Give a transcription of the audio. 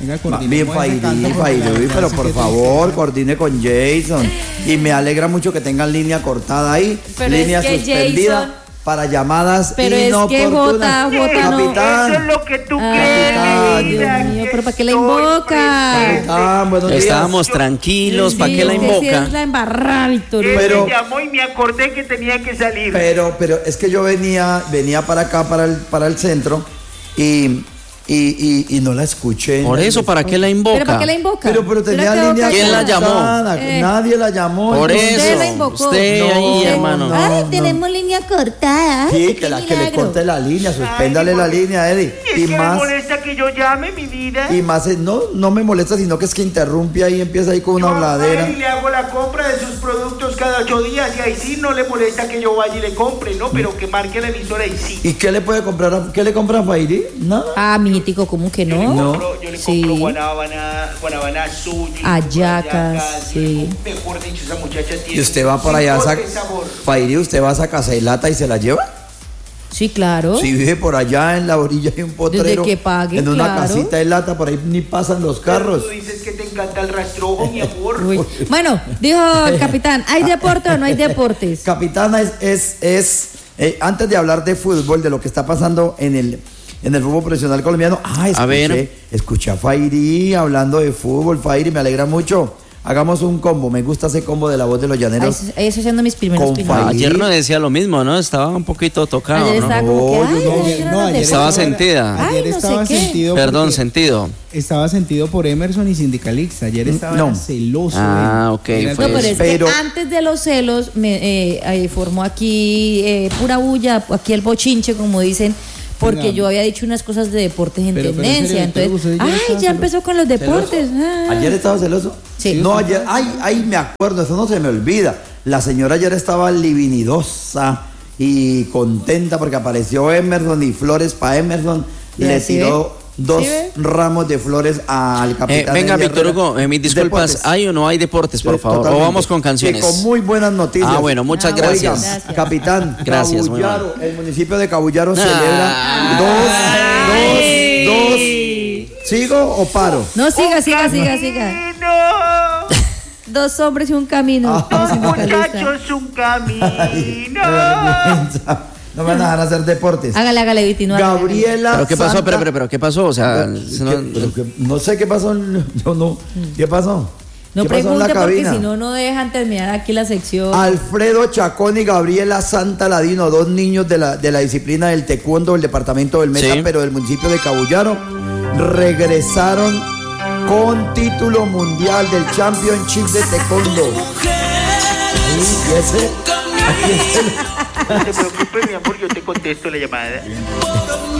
Venga, bien, Fairí, pero por favor, coordine con Jason. Y me alegra mucho que tengan línea cortada ahí, pero línea es que suspendida. Jason... Para llamadas pero inoportunas. Es que Jota no. Eso es lo que tú crees. Ay, Dios mío, pero ¿para qué la invoca? Estábamos tranquilos, ¿para qué la invoca? Sí, es la embarrada, Víctor. Pero me llamó y me acordé que tenía que salir. Pero es que yo venía para acá, para el centro, y no la escuché. Por eso, ¿para qué la invoca? ¿Pero para qué la invoca? Pero tenía línea. ¿Quién la llamó? Nadie la llamó. Por eso. Usted la invocó. Usted ahí, hermano. Ay, tenemos línea cortada. Sí, que le corte la línea, suspéndale la línea, Eddie. Y es que me molesta que yo llame, mi vida. Y más, no me molesta, sino que es que interrumpe ahí, empieza ahí con una habladera. Y le hago la compra de sus productos cada 8 días, y ahí sí no le molesta que yo vaya y le compre, ¿no? Pero que marque la emisora y sí. ¿Y qué le puede comprar? ¿Qué le compra a Fairí? Nada. Ah, mijitico, ¿cómo que no? Yo le compro guanábana azul, hallacas, sí. Mejor dicho, esa muchacha tiene. ¿Y usted va por allá, Fairí, usted va a Casa y Lata y se la lleva? Sí, claro. Si vive por allá en la orilla hay un potrero. Desde que pague, en una claro. casita de lata, por ahí ni pasan los carros. Tú dices que te encanta el rastrojo, mi amor. Bueno, dijo el capitán, ¿hay deporte o no hay deportes? Capitana, antes de hablar de fútbol, de lo que está pasando en el fútbol profesional colombiano. Escuché a Fairí hablando de fútbol. Fairí, me alegra mucho. Hagamos un combo. Me gusta ese combo de La Voz de los Llaneros. Ahí estoy haciendo mis primeros pinitos. Ayer no decía lo mismo, ¿no? Estaba un poquito tocado, ayer estaba como que, ayer estaba sentida. Ayer estaba sentido. Estaba sentido por Emerson y Sindicalista. Ayer estaba celoso. Ok. No, pero es que antes de los celos me formó aquí pura bulla, aquí el bochinche, como dicen. Porque yo había dicho unas cosas de deportes en tendencia. Entonces, ya empezó con los deportes. ¿Ayer estaba celoso? Sí. No, ayer, me acuerdo, eso no se me olvida. La señora ayer estaba livinidosa y contenta porque apareció Emerson y flores para Emerson. Le tiró 2 ramos de flores al capitán. Venga, Víctor Hugo, mis disculpas, deportes. ¿Hay o no hay deportes, por favor? Totalmente. O vamos con canciones. Con muy buenas noticias. Bueno, muchas gracias. Oigan, capitán, gracias. Cabullaro, el municipio de Cabullaro celebra dos. ¿Sigo o paro? No, siga. 2 hombres y un camino. 2 muchachos, un camino. No me van a dejar hacer deportes. Hágale, Viti. Gabriela. ¿Pero qué pasó? Pero ¿qué pasó? O sea, no sé qué pasó. Yo no. ¿Qué pasó? No pregunte porque si no dejan terminar aquí la sección. Alfredo Chacón y Gabriela Santaladino, 2 niños de la disciplina del taekwondo del departamento del Meta, pero del municipio de Cabullaro, regresaron con título mundial del Championship de Taekwondo. No te preocupes, mi amor, yo te contesto la llamada.